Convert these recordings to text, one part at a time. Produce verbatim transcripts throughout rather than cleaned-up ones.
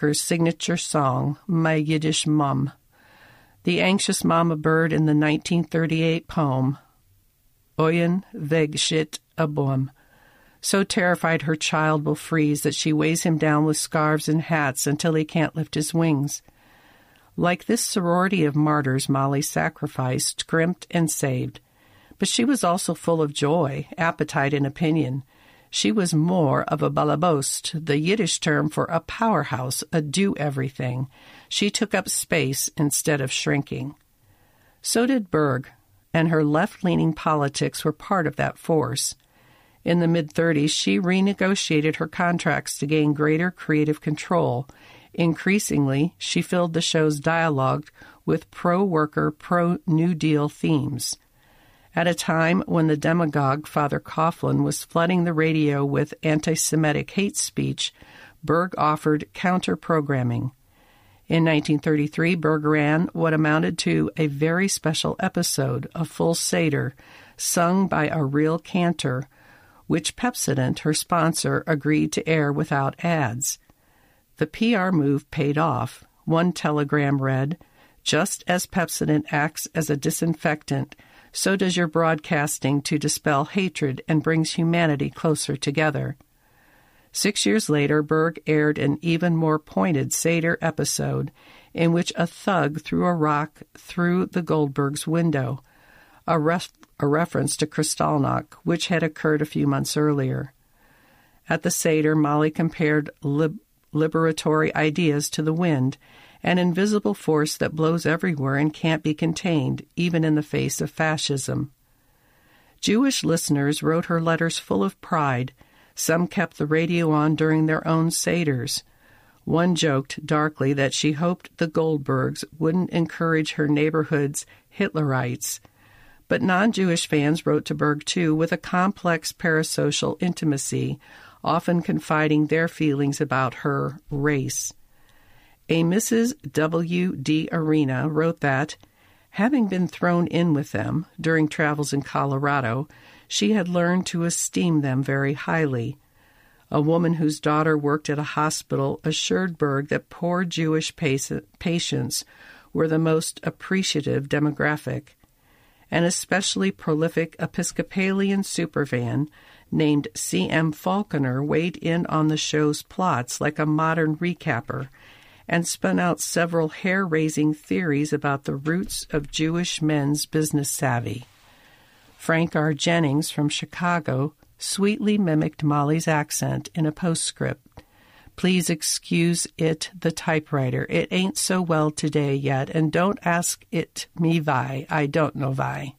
her signature song, My Yiddish Mum. The anxious mama bird in the nineteen thirty-eight poem, Oyen weg shit a boom, so terrified her child will freeze that she weighs him down with scarves and hats until he can't lift his wings. Like this sorority of martyrs, Molly sacrificed, scrimped, and saved. But she was also full of joy, appetite, and opinion. She was more of a balabost, the Yiddish term for a powerhouse, a do-everything. She took up space instead of shrinking. So did Berg, and her left-leaning politics were part of that force. In the mid-thirties, she renegotiated her contracts to gain greater creative control. Increasingly, she filled the show's dialogue with pro-worker, pro-New Deal themes. At a time when the demagogue Father Coughlin was flooding the radio with anti-Semitic hate speech, Berg offered counter-programming. In nineteen thirty-three, Berg ran what amounted to a very special episode, a full Seder, sung by a real cantor, which Pepsodent, her sponsor, agreed to air without ads. The P R move paid off. One telegram read, "Just as Pepsodent acts as a disinfectant, so does your broadcasting to dispel hatred and brings humanity closer together." Six years later, Berg aired an even more pointed Seder episode in which a thug threw a rock through the Goldbergs' window, a, ref- a reference to Kristallnacht, which had occurred a few months earlier. At the Seder, Molly compared lib- liberatory ideas to the wind, an invisible force that blows everywhere and can't be contained, even in the face of fascism. Jewish listeners wrote her letters full of pride. Some kept the radio on during their own Seders. One joked darkly that she hoped the Goldbergs wouldn't encourage her neighborhood's Hitlerites. But non-Jewish fans wrote to Berg, too, with a complex parasocial intimacy, often confiding their feelings about her race. A Missus W D Arena wrote that, having been thrown in with them during travels in Colorado, she had learned to esteem them very highly. A woman whose daughter worked at a hospital assured Berg that poor Jewish patients were the most appreciative demographic. An especially prolific Episcopalian superfan named C M Falconer weighed in on the show's plots like a modern recapper and spun out several hair-raising theories about the roots of Jewish men's business savvy. Frank R. Jennings from Chicago sweetly mimicked Molly's accent in a postscript. "Please excuse it, the typewriter. It ain't so well today yet, and don't ask it me why. I don't know why."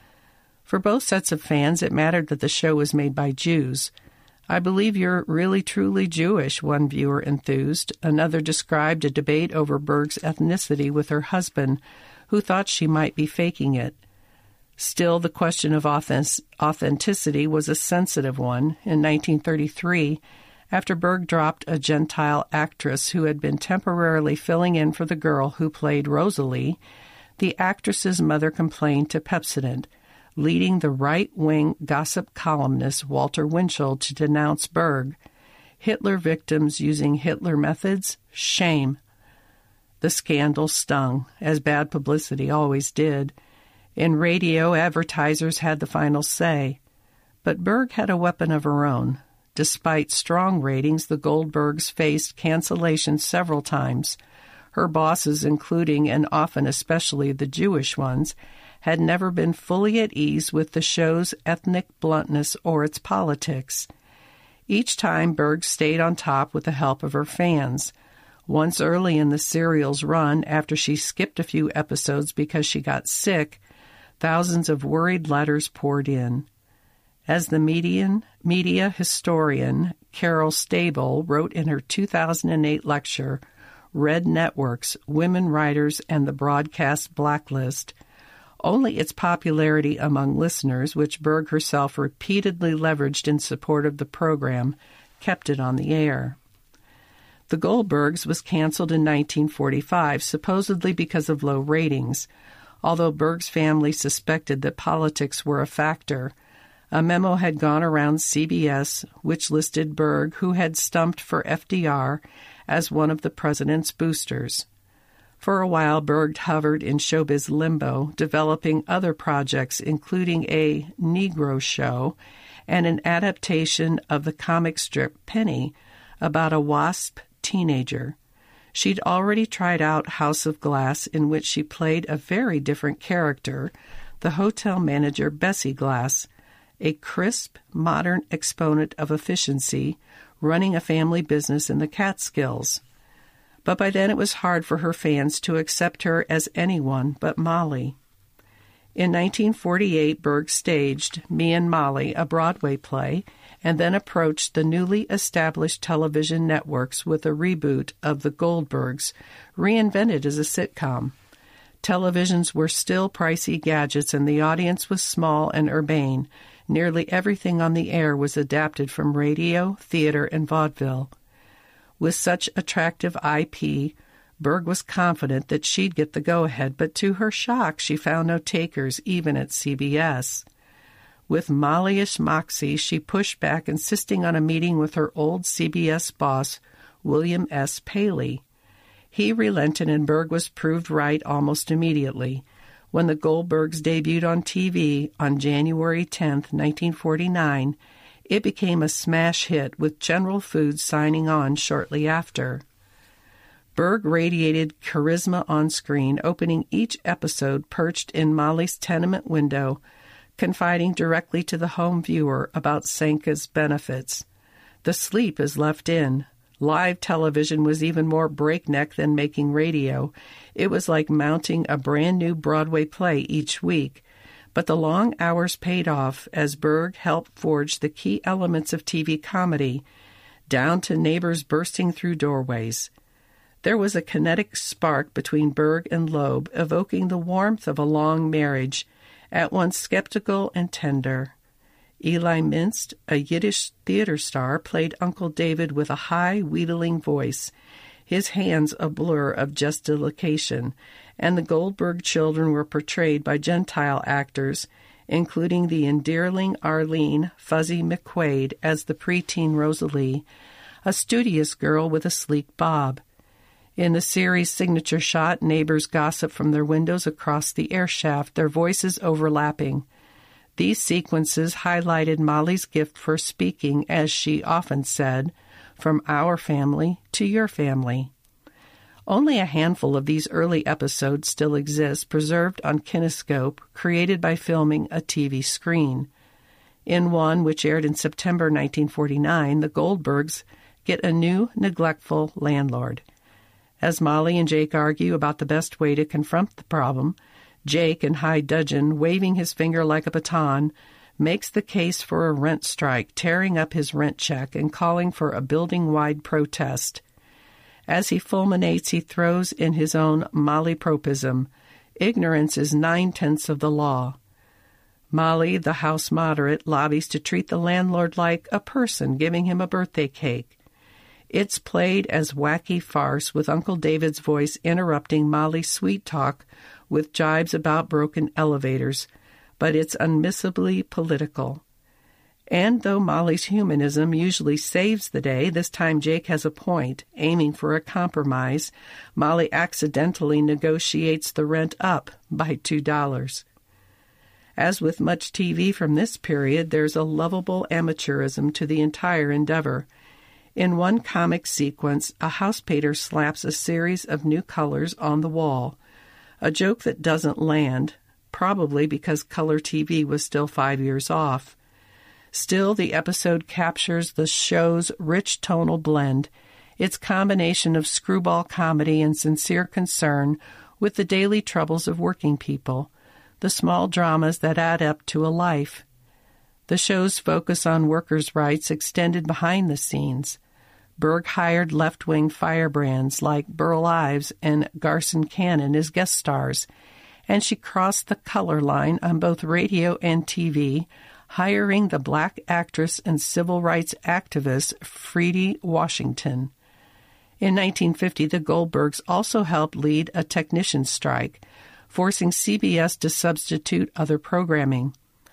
For both sets of fans, it mattered that the show was made by Jews. "I believe you're really truly Jewish," one viewer enthused. Another described a debate over Berg's ethnicity with her husband, who thought she might be faking it. Still, the question of authenticity was a sensitive one. In nineteen thirty-three, after Berg dropped a Gentile actress who had been temporarily filling in for the girl who played Rosalie, the actress's mother complained to Pepsodent, leading the right-wing gossip columnist Walter Winchell to denounce Berg. Hitler victims using Hitler methods? Shame. The scandal stung, as bad publicity always did. In radio, advertisers had the final say. But Berg had a weapon of her own. Despite strong ratings, the Goldbergs faced cancellation several times. Her bosses, including and often especially the Jewish ones, had never been fully at ease with the show's ethnic bluntness or its politics. Each time, Berg stayed on top with the help of her fans. Once early in the serial's run, after she skipped a few episodes because she got sick, thousands of worried letters poured in. As the median, media historian Carol Stable wrote in her two thousand eight lecture, Red Networks, Women Writers and the Broadcast Blacklist, only its popularity among listeners, which Berg herself repeatedly leveraged in support of the program, kept it on the air. The Goldbergs was canceled in nineteen forty-five, supposedly because of low ratings. Although Berg's family suspected that politics were a factor, A memo had gone around C B S which listed Berg, who had stumped for F D R, as one of the president's boosters. For a while, Berg hovered in showbiz limbo, developing other projects, including a Negro show and an adaptation of the comic strip Penny about a WASP teenager. She'd already tried out House of Glass, in which she played a very different character, the hotel manager Bessie Glass, a crisp, modern exponent of efficiency, running a family business in the Catskills. But by then it was hard for her fans to accept her as anyone but Molly. In nineteen forty-eight, Berg staged Me and Molly, a Broadway play, and then approached the newly established television networks with a reboot of The Goldbergs, reinvented as a sitcom. Televisions were still pricey gadgets, and the audience was small and urbane. Nearly everything on the air was adapted from radio, theater, and vaudeville. With such attractive I P, Berg was confident that she'd get the go-ahead, but to her shock, she found no takers even at C B S. With Molly-ish moxie, she pushed back, insisting on a meeting with her old C B S boss, William S. Paley. He relented, and Berg was proved right almost immediately. When the Goldbergs debuted on T V on January tenth, nineteen forty-nine, it became a smash hit, with General Foods signing on shortly after. Berg radiated charisma on screen, opening each episode perched in Molly's tenement window, confiding directly to the home viewer about Sanka's benefits. The sleep is left in. Live television was even more breakneck than making radio. It was like mounting a brand-new Broadway play each week. But the long hours paid off as Berg helped forge the key elements of T V comedy, down to neighbors bursting through doorways. There was a kinetic spark between Berg and Loeb, evoking the warmth of a long marriage, at once skeptical and tender. Eli Minst, a Yiddish theater star, played Uncle David with a high, wheedling voice, his hands a blur of gesticulation, and the Goldberg children were portrayed by Gentile actors, including the endearing Arlene Fuzzy McQuaid as the preteen Rosalie, a studious girl with a sleek bob. In the series' signature shot, neighbors gossip from their windows across the air shaft, their voices overlapping. These sequences highlighted Molly's gift for speaking, as she often said, from our family to your family. Only a handful of these early episodes still exist, preserved on kinescope, created by filming a T V screen. In one, which aired in September nineteen forty-nine, the Goldbergs get a new, neglectful landlord. As Molly and Jake argue about the best way to confront the problem, Jake, in high dudgeon, waving his finger like a baton, makes the case for a rent strike, tearing up his rent check and calling for a building-wide protest. As he fulminates, he throws in his own Molly-propism. Ignorance is nine-tenths of the law. Molly, the house moderate, lobbies to treat the landlord like a person, giving him a birthday cake. It's played as wacky farce, with Uncle David's voice interrupting Molly's sweet talk with jibes about broken elevators, but it's unmissably political. And though Molly's humanism usually saves the day, this time Jake has a point, aiming for a compromise. Molly accidentally negotiates the rent up by two dollars. As with much T V from this period, there's a lovable amateurism to the entire endeavor. In one comic sequence, a house painter slaps a series of new colors on the wall, a joke that doesn't land, probably because color T V was still five years off. Still, the episode captures the show's rich tonal blend, its combination of screwball comedy and sincere concern with the daily troubles of working people, the small dramas that add up to a life. The show's focus on workers' rights extended behind the scenes. Berg hired left-wing firebrands like Burl Ives and Garson Cannon as guest stars, and she crossed the color line on both radio and T V, hiring the black actress and civil rights activist Fredi Washington. In nineteen fifty, the Goldbergs also helped lead a technician strike, forcing C B S to substitute other programming.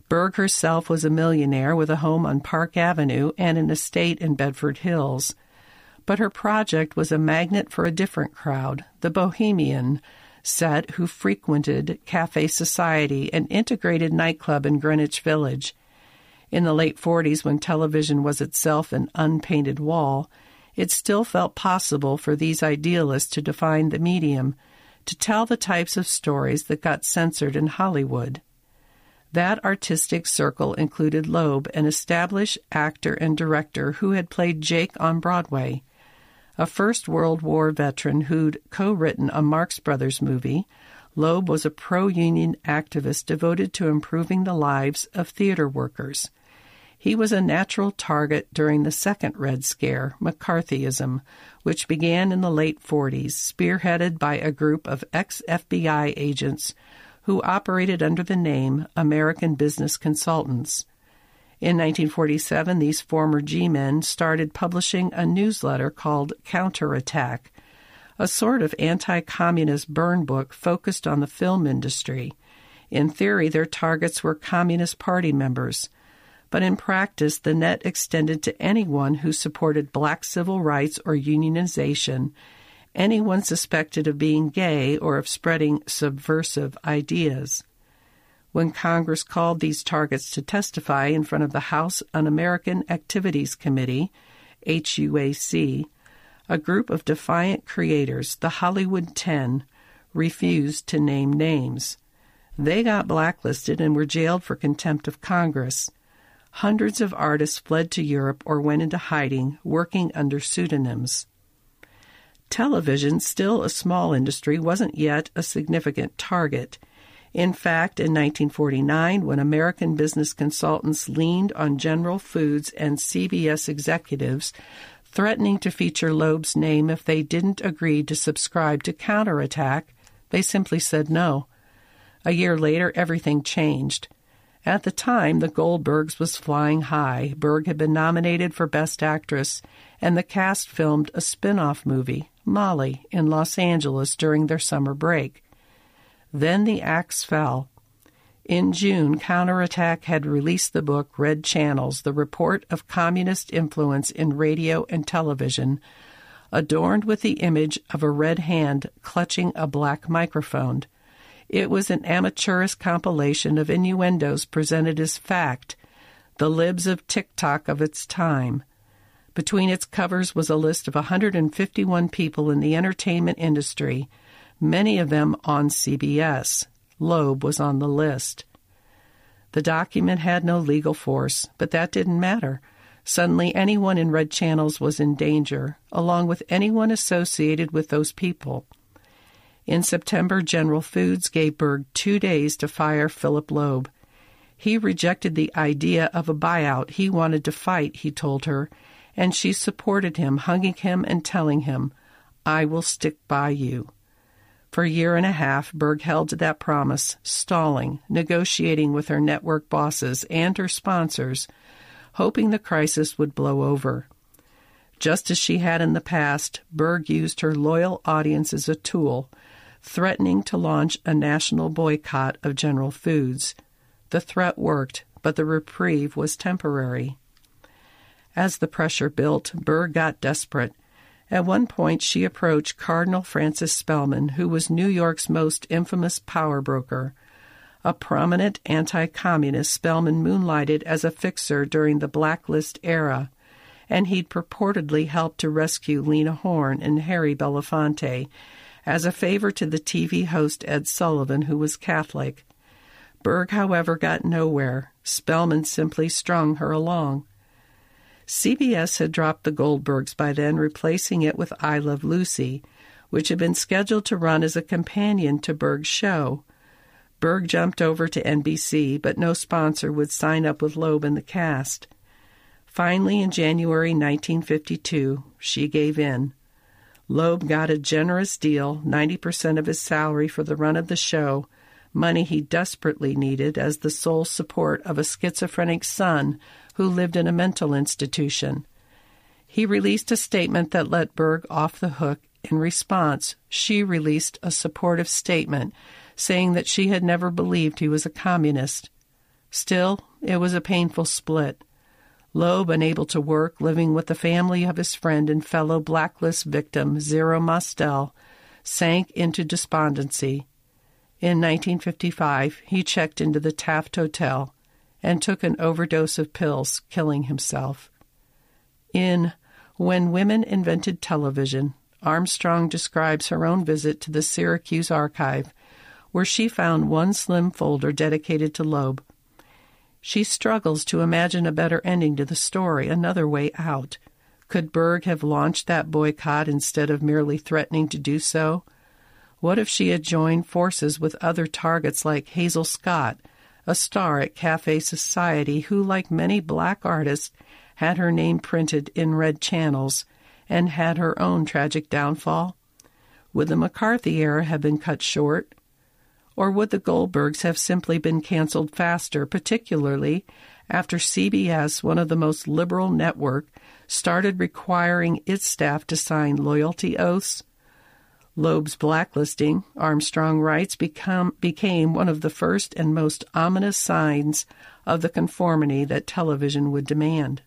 Berg herself was a millionaire with a home on Park Avenue and an estate in Bedford Hills. But her project was a magnet for a different crowd, the bohemian set who frequented Cafe Society, an integrated nightclub in Greenwich Village. In the late forties, when television was itself an unpainted wall, it still felt possible for these idealists to define the medium, to tell the types of stories that got censored in Hollywood. That artistic circle included Loeb, an established actor and director who had played Jake on Broadway. A First World War veteran who'd co-written a Marx Brothers movie, Loeb was a pro-union activist devoted to improving the lives of theater workers. He was a natural target during the second Red Scare, McCarthyism, which began in the late forties, spearheaded by a group of ex-F B I agents who operated under the name American Business Consultants. In nineteen forty-seven, these former G-men started publishing a newsletter called Counterattack, a sort of anti-communist burn book focused on the film industry. In theory, their targets were Communist Party members, but in practice, the net extended to anyone who supported black civil rights or unionization, anyone suspected of being gay or of spreading subversive ideas. When Congress called these targets to testify in front of the House Un-American Activities Committee, H U A C, a group of defiant creators, the Hollywood Ten, refused to name names. They got blacklisted and were jailed for contempt of Congress. Hundreds of artists fled to Europe or went into hiding, working under pseudonyms. Television, still a small industry, wasn't yet a significant target. In fact, in nineteen forty-nine, when American Business Consultants leaned on General Foods and C B S executives, threatening to feature Loeb's name if they didn't agree to subscribe to Counterattack, they simply said no. A year later, everything changed. At the time, The Goldbergs was flying high. Berg had been nominated for Best Actress, and the cast filmed a spin-off movie, Molly, in Los Angeles during their summer break. Then the axe fell. In June, Counterattack had released the book Red Channels, the report of communist influence in radio and television, adorned with the image of a red hand clutching a black microphone. It was an amateurish compilation of innuendos presented as fact, the libs of TikTok of its time. Between its covers was a list of one hundred fifty-one people in the entertainment industry, many of them on C B S. Loeb was on the list. The document had no legal force, but that didn't matter. Suddenly, anyone in Red Channels was in danger, along with anyone associated with those people. In September, General Foods gave Berg two days to fire Philip Loeb. He rejected the idea of a buyout. He wanted to fight, he told her, and she supported him, hugging him and telling him, "I will stick by you." For a year and a half, Berg held to that promise, stalling, negotiating with her network bosses and her sponsors, hoping the crisis would blow over. Just as she had in the past, Berg used her loyal audience as a tool, threatening to launch a national boycott of General Foods. The threat worked, but the reprieve was temporary. As the pressure built, Berg got desperate. At one point, she approached Cardinal Francis Spellman, who was New York's most infamous power broker. A prominent anti-communist, Spellman moonlighted as a fixer during the blacklist era, and he'd purportedly helped to rescue Lena Horne and Harry Belafonte, as a favor to the T V host Ed Sullivan, who was Catholic. Berg, however, got nowhere. Spellman simply strung her along. C B S had dropped The Goldbergs by then, replacing it with I Love Lucy, which had been scheduled to run as a companion to Berg's show. Berg jumped over to N B C, but no sponsor would sign up with Loeb in the cast. Finally, in January nineteen fifty-two, she gave in. Loeb got a generous deal, ninety percent of his salary for the run of the show, money he desperately needed as the sole support of a schizophrenic son who lived in a mental institution. He released a statement that let Berg off the hook. In response, she released a supportive statement saying that she had never believed he was a communist. Still, it was a painful split. Loeb, unable to work, living with the family of his friend and fellow blacklist victim Zero Mostel, sank into despondency. In nineteen fifty-five, he checked into the Taft Hotel and took an overdose of pills, killing himself. In When Women Invented Television, Armstrong describes her own visit to the Syracuse archive, where she found one slim folder dedicated to Loeb. She struggles to imagine a better ending to the story, another way out. Could Berg have launched that boycott instead of merely threatening to do so? What if she had joined forces with other targets like Hazel Scott, a star at Cafe Society who, like many black artists, had her name printed in red channels and had her own tragic downfall? Would the McCarthy era have been cut short? Or would the Goldbergs have simply been canceled faster, particularly after C B S, one of the most liberal network, started requiring its staff to sign loyalty oaths? Loeb's blacklisting, Armstrong writes, become, became one of the first and most ominous signs of the conformity that television would demand.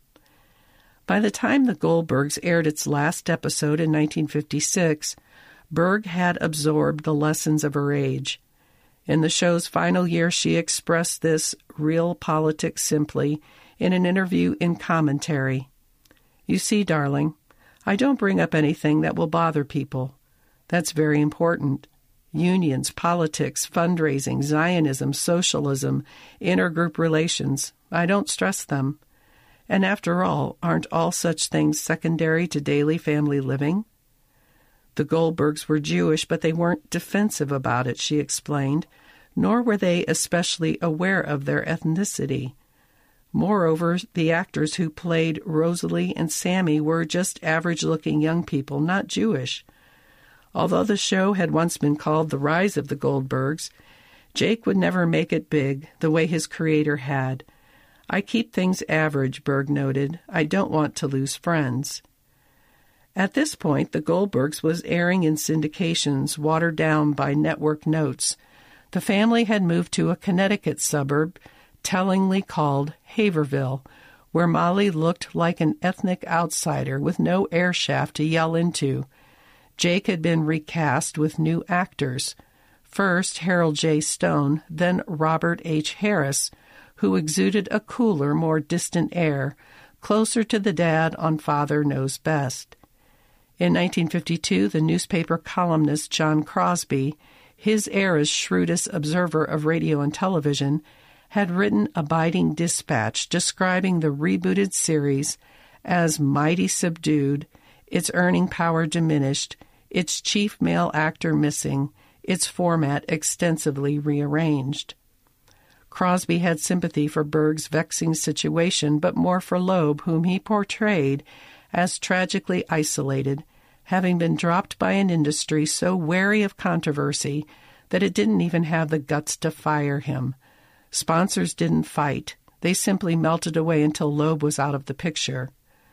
By the time The Goldbergs aired its last episode in nineteen fifty-six, Berg had absorbed the lessons of her age. In the show's final year, she expressed this real politics simply in an interview in Commentary. "You see, darling, I don't bring up anything that will bother people. That's very important. Unions, politics, fundraising, Zionism, socialism, intergroup relations. I don't stress them. And after all, aren't all such things secondary to daily family living?" The Goldbergs were Jewish, but they weren't defensive about it, she explained, nor were they especially aware of their ethnicity. Moreover, the actors who played Rosalie and Sammy were just average-looking young people, not Jewish. Although the show had once been called The Rise of the Goldbergs, Jake would never make it big the way his creator had. "I keep things average," Berg noted. "I don't want to lose friends." At this point, The Goldbergs was airing in syndications watered down by network notes. The family had moved to a Connecticut suburb, tellingly called Haverville, where Molly looked like an ethnic outsider with no air shaft to yell into. Jake had been recast with new actors. First, Harold J. Stone, then Robert H. Harris, who exuded a cooler, more distant air, closer to the dad on Father Knows Best. In nineteen fifty-two, the newspaper columnist John Crosby, his era's shrewdest observer of radio and television, had written a biting dispatch describing the rebooted series as mighty subdued, its earning power diminished, its chief male actor missing, its format extensively rearranged. Crosby had sympathy for Berg's vexing situation, but more for Loeb, whom he portrayed as tragically isolated, having been dropped by an industry so wary of controversy that it didn't even have the guts to fire him. Sponsors didn't fight. They simply melted away until Loeb was out of the picture.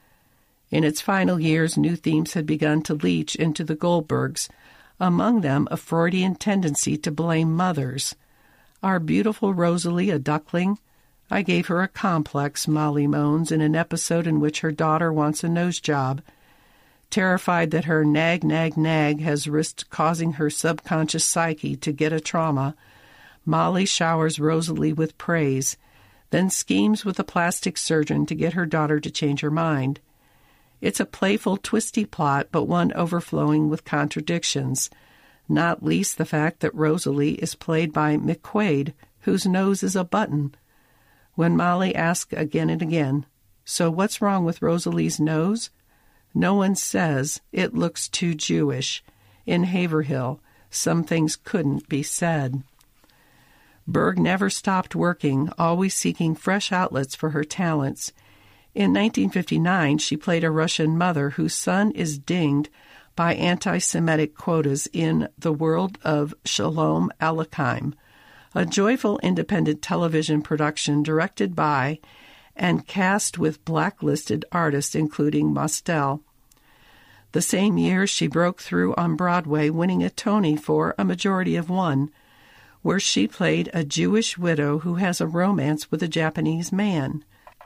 In its final years, new themes had begun to leach into the Goldbergs, among them a Freudian tendency to blame mothers. "Our beautiful Rosalie a duckling? I gave her a complex," Molly moans in an episode in which her daughter wants a nose job. Terrified that her nag, nag, nag has risked causing her subconscious psyche to get a trauma, Molly showers Rosalie with praise, then schemes with a plastic surgeon to get her daughter to change her mind. It's a playful, twisty plot, but one overflowing with contradictions, not least the fact that Rosalie is played by McQuaid, whose nose is a button. When Molly asks again and again, "So what's wrong with Rosalie's nose?" no one says, "It looks too Jewish." In Haverhill, some things couldn't be said. Berg never stopped working, always seeking fresh outlets for her talents. In nineteen fifty-nine, she played a Russian mother whose son is dinged by anti-Semitic quotas in The World of Shalom Aleichem, a joyful independent television production directed by and cast with blacklisted artists including Mostel. The same year, she broke through on Broadway, winning a Tony for A Majority of One. where she played a Jewish widow who has a romance with a Japanese man.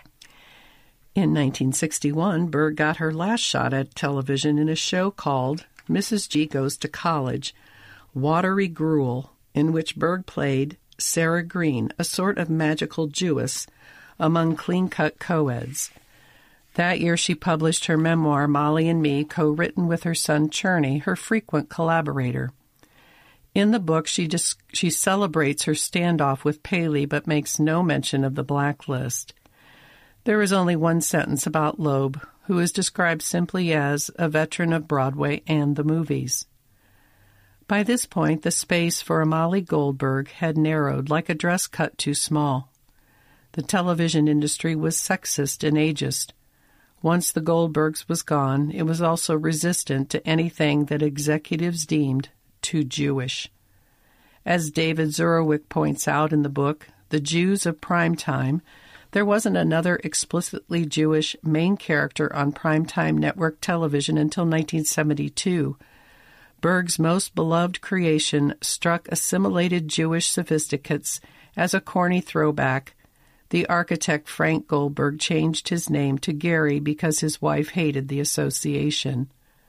In nineteen sixty-one, Berg got her last shot at television in a show called Missus G Goes to College, Watery Gruel, in which Berg played Sarah Green, a sort of magical Jewess among clean-cut co-eds. That year she published her memoir, Molly and Me, co-written with her son Cherney, her frequent collaborator. In the book, she dis- she celebrates her standoff with Paley but makes no mention of the blacklist. There is only one sentence about Loeb, who is described simply as a veteran of Broadway and the movies. By this point, the space for Molly Goldberg had narrowed like a dress cut too small. The television industry was sexist and ageist. Once the Goldbergs was gone, it was also resistant to anything that executives deemed too Jewish. As David Zurowick points out in the book, The Jews of Primetime, there wasn't another explicitly Jewish main character on primetime network television until nineteen seventy-two. Berg's most beloved creation struck assimilated Jewish sophisticates as a corny throwback. The architect Frank Goldberg changed his name to Gary because his wife hated the association.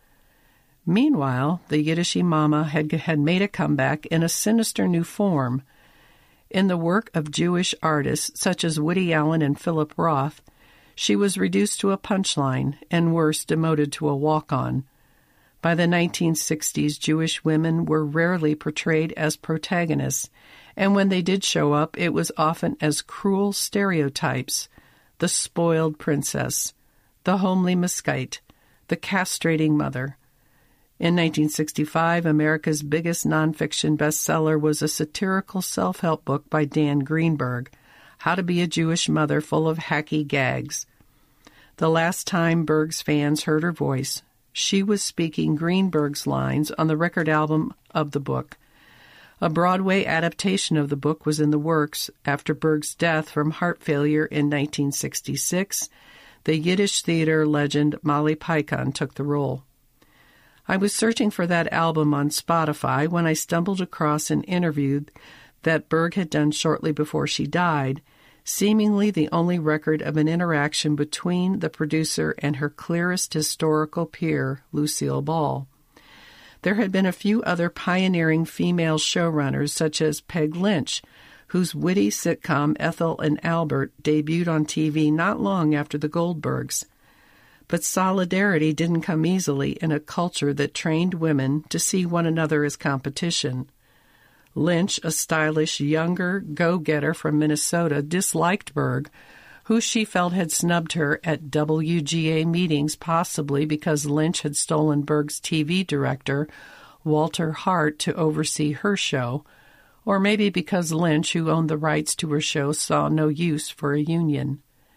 Meanwhile, the Yiddishy Mama had, had made a comeback in a sinister new form. In the work of Jewish artists such as Woody Allen and Philip Roth, she was reduced to a punchline and worse, demoted to a walk-on. By the nineteen sixties, Jewish women were rarely portrayed as protagonists, and when they did show up, it was often as cruel stereotypes: the spoiled princess, the homely Moskite, the castrating mother. In nineteen sixty-five, America's biggest nonfiction bestseller was a satirical self-help book by Dan Greenberg, How to Be a Jewish Mother, full of hacky gags. The last time Berg's fans heard her voice, she was speaking Greenberg's lines on the record album of the book. A Broadway adaptation of the book was in the works. After Berg's death from heart failure in nineteen sixty-six, the Yiddish theater legend Molly Picon took the role. I was searching for that album on Spotify when I stumbled across an interview that Berg had done shortly before she died, seemingly the only record of an interaction between the producer and her clearest historical peer, Lucille Ball. There had been a few other pioneering female showrunners, such as Peg Lynch, whose witty sitcom Ethel and Albert debuted on T V not long after the Goldbergs. But solidarity didn't come easily in a culture that trained women to see one another as competition. Lynch, a stylish, younger go-getter from Minnesota, disliked Berg, who she felt had snubbed her at W G A meetings, possibly because Lynch had stolen Berg's T V director, Walter Hart, to oversee her show, or maybe because Lynch, who owned the rights to her show, saw no use for a union.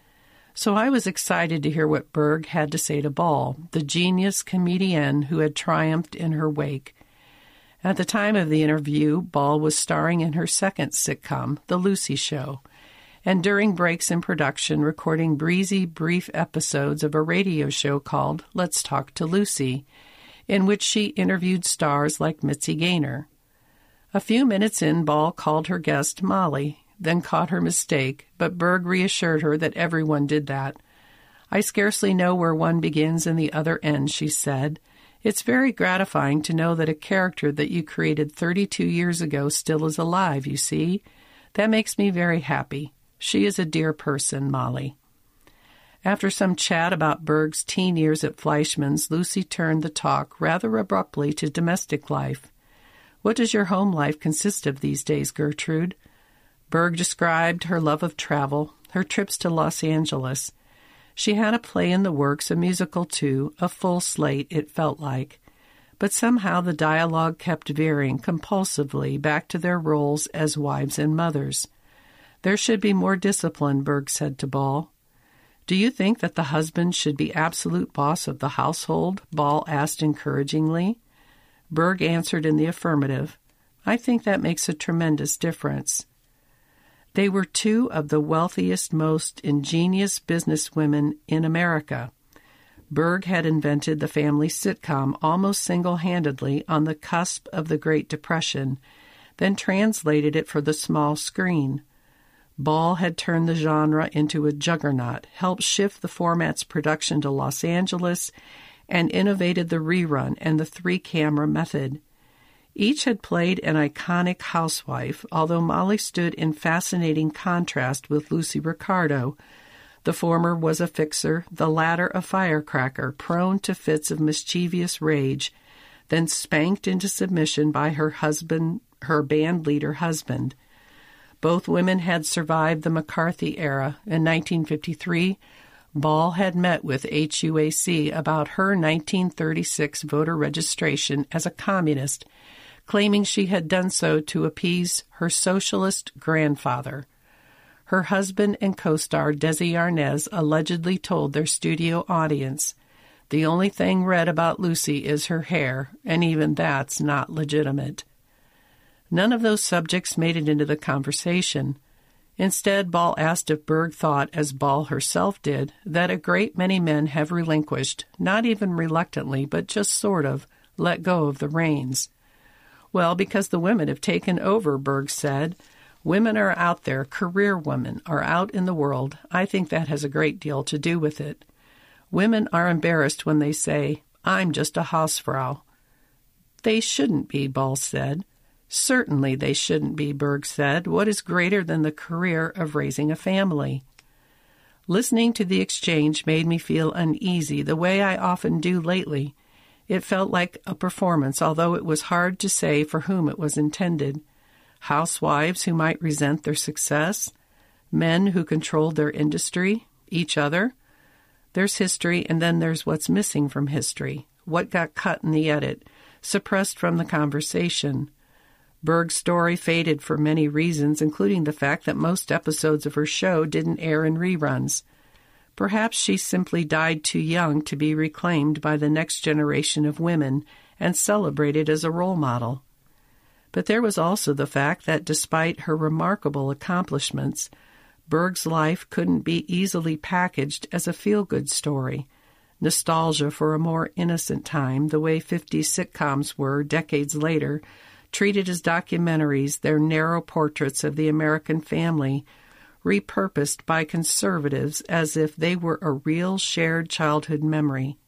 So I was excited to hear what Berg had to say to Ball, the genius comedienne who had triumphed in her wake. At the time of the interview, Ball was starring in her second sitcom, The Lucy Show, and during breaks in production, recording breezy, brief episodes of a radio show called Let's Talk to Lucy, in which she interviewed stars like Mitzi Gaynor. A few minutes in, Ball called her guest Molly, then caught her mistake, but Berg reassured her that everyone did that. I scarcely know where one begins and the other ends, she said. It's very gratifying to know that a character that you created thirty-two years ago still is alive, you see. That makes me very happy. She is a dear person, Molly. After some chat about Berg's teen years at Fleischmann's, Lucy turned the talk rather abruptly to domestic life. What does your home life consist of these days, Gertrude? Berg described her love of travel, her trips to Los Angeles. She had a play in the works, a musical too, a full slate, it felt like. But somehow the dialogue kept veering compulsively back to their roles as wives and mothers. There should be more discipline, Berg said to Ball. Do you think that the husband should be absolute boss of the household? Ball asked encouragingly. Berg answered in the affirmative. I think that makes a tremendous difference. They were two of the wealthiest, most ingenious businesswomen in America. Berg had invented the family sitcom almost single-handedly on the cusp of the Great Depression. then translated it for the small screen. Ball had turned the genre into a juggernaut, helped shift the format's production to Los Angeles, and innovated the rerun and the three-camera method. Each had played an iconic housewife, although Molly stood in fascinating contrast with Lucy Ricardo. The former was a fixer, the latter a firecracker, prone to fits of mischievous rage, then spanked into submission by her husband, her band leader husband. Both women had survived the McCarthy era. In nineteen fifty-three, Ball had met with H U A C about her nineteen thirty-six voter registration as a communist, claiming she had done so to appease her socialist grandfather. Her husband and co-star Desi Arnaz allegedly told their studio audience, "The only thing red about Lucy is her hair, and even that's not legitimate." None of those subjects made it into the conversation. Instead, Ball asked if Berg thought, as Ball herself did, that a great many men have relinquished, not even reluctantly, but just sort of, let go of the reins. "Well, because the women have taken over," Berg said. "Women are out there, career women are out in the world. I think that has a great deal to do with it. Women are embarrassed when they say, 'I'm just a Hausfrau.'" "They shouldn't be," Ball said. "Certainly they shouldn't be," Berg said. "What is greater than the career of raising a family?" Listening to the exchange made me feel uneasy, the way I often do lately. It felt like a performance, although it was hard to say for whom it was intended. Housewives who might resent their success? Men who controlled their industry? Each other? There's history, and then there's what's missing from history, what got cut in the edit, suppressed from the conversation. Berg's story faded for many reasons, including the fact that most episodes of her show didn't air in reruns. Perhaps she simply died too young to be reclaimed by the next generation of women and celebrated as a role model. But there was also the fact that despite her remarkable accomplishments, Berg's life couldn't be easily packaged as a feel-good story, nostalgia for a more innocent time, the way fifties sitcoms were decades later, treated as documentaries, their narrow portraits of the American family, repurposed by conservatives as if they were a real shared childhood memory.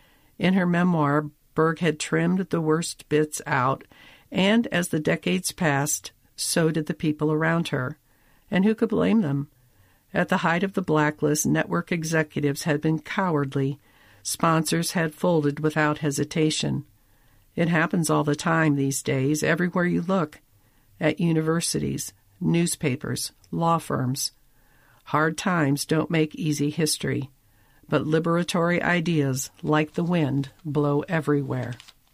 In her memoir, Berg had trimmed the worst bits out, and as the decades passed, so did the people around her. And who could blame them? At the height of the blacklist, network executives had been cowardly. Sponsors had folded without hesitation. It happens all the time these days, everywhere you look, at universities, newspapers, law firms. Hard times don't make easy history, but liberatory ideas, like the wind, blow everywhere.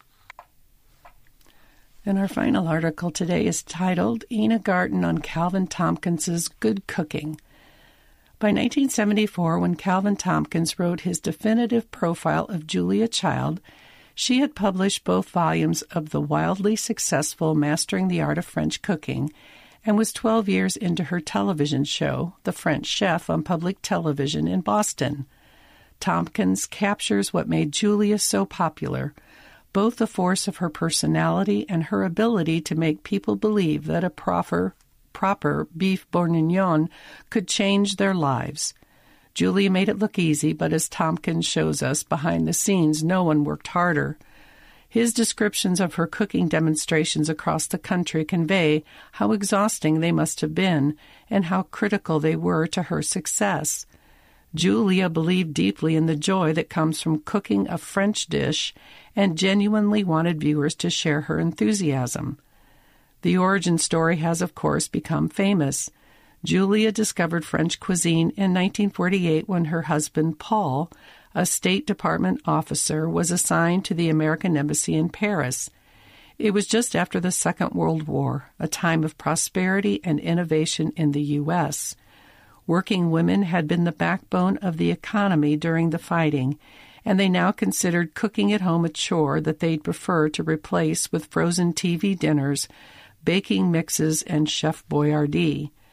And our final article today is titled, Ina Garten on Calvin Tompkins's Good Cooking. By nineteen seventy-four, when Calvin Tompkins wrote his definitive profile of Julia Child, she had published both volumes of the wildly successful Mastering the Art of French Cooking and was twelve years into her television show, The French Chef, on public television in Boston. Tompkins captures what made Julia so popular, both the force of her personality and her ability to make people believe that a proper, proper beef bourguignon could change their lives. Julia made it look easy, but as Tompkins shows us, behind the scenes, no one worked harder. His descriptions of her cooking demonstrations across the country convey how exhausting they must have been and how critical they were to her success. Julia believed deeply in the joy that comes from cooking a French dish and genuinely wanted viewers to share her enthusiasm. The origin story has, of course, become famous. Julia discovered French cuisine in nineteen forty-eight when her husband, Paul, a State Department officer, was assigned to the American Embassy in Paris. It was just after the Second World War, a time of prosperity and innovation in the U S Working women had been the backbone of the economy during the fighting, and they now considered cooking at home a chore that they'd prefer to replace with frozen T V dinners, baking mixes, and Chef Boyardee.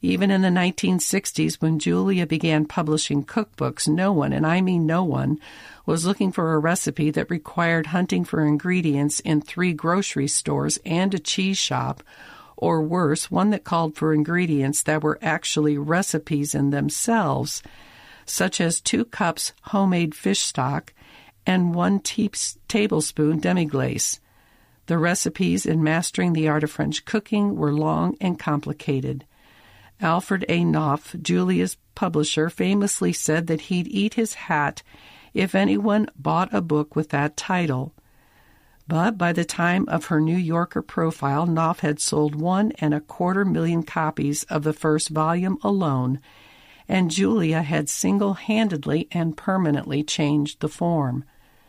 Even in the nineteen sixties, when Julia began publishing cookbooks, no one, and I mean no one, was looking for a recipe that required hunting for ingredients in three grocery stores and a cheese shop, or worse, one that called for ingredients that were actually recipes in themselves, such as two cups homemade fish stock and one te- tablespoon demi-glace. The recipes in Mastering the Art of French Cooking were long and complicated. Alfred A. Knopf, Julia's publisher, famously said that he'd eat his hat if anyone bought a book with that title. But by the time of her New Yorker profile, Knopf had sold one and a quarter million copies of the first volume alone, and Julia had single-handedly and permanently changed the form.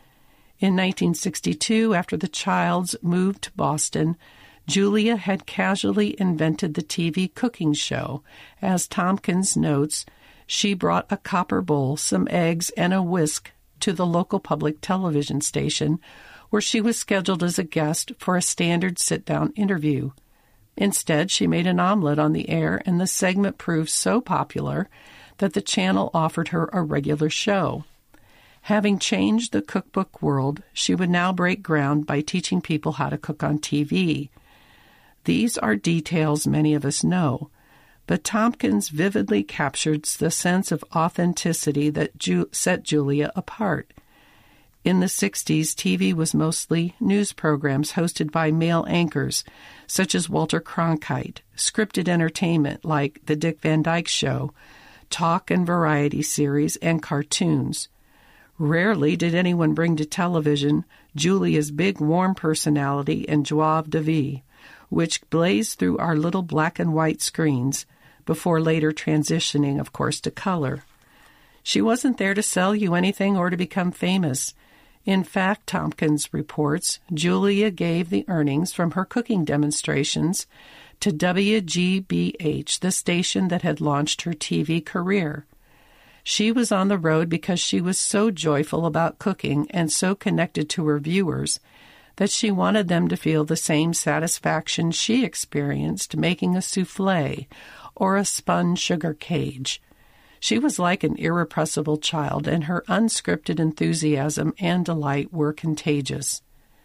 In nineteen sixty-two, after the Childs moved to Boston, Julia had casually invented the T V cooking show. As Tompkins notes, she brought a copper bowl, some eggs, and a whisk to the local public television station, where she was scheduled as a guest for a standard sit-down interview. Instead, she made an omelet on the air, and the segment proved so popular that the channel offered her a regular show. Having changed the cookbook world, she would now break ground by teaching people how to cook on T V. These are details many of us know, but Tompkins vividly captures the sense of authenticity that Ju- set Julia apart. In the sixties, T V was mostly news programs hosted by male anchors, such as Walter Cronkite, scripted entertainment like The Dick Van Dyke Show, talk and variety series, and cartoons. Rarely did anyone bring to television Julia's big, warm personality and joie de vivre, which blazed through our little black and white screens, before later transitioning, of course, to color. She wasn't there to sell you anything or to become famous. In fact, Tompkins reports, Julia gave the earnings from her cooking demonstrations to W G B H, the station that had launched her T V career. She was on the road because she was so joyful about cooking and so connected to her viewers that she wanted them to feel the same satisfaction she experienced making a souffle or a spun sugar cage. She was like an irrepressible child, and her unscripted enthusiasm and delight were contagious.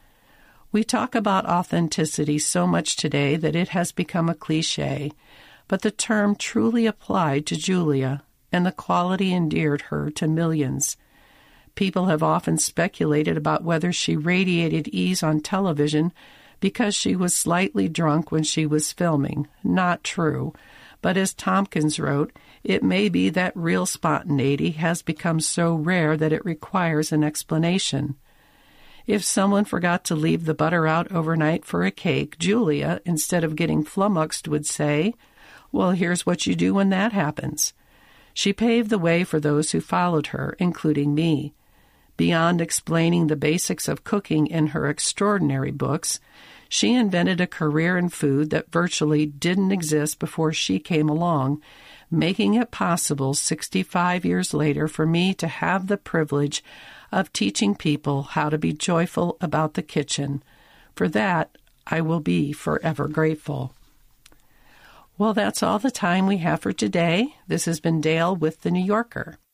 We talk about authenticity so much today that it has become a cliche, but the term truly applied to Julia, and the quality endeared her to millions. People have often speculated about whether she radiated ease on television because she was slightly drunk when she was filming. Not true. But as Tompkins wrote, it may be that real spontaneity has become so rare that it requires an explanation. If someone forgot to leave the butter out overnight for a cake, Julia, instead of getting flummoxed, would say, "Well, here's what you do when that happens." She paved the way for those who followed her, including me. Beyond explaining the basics of cooking in her extraordinary books, she invented a career in food that virtually didn't exist before she came along, making it possible sixty-five years later for me to have the privilege of teaching people how to be joyful about the kitchen. For that, I will be forever grateful. Well, that's all the time we have for today. This has been Dale with The New Yorker.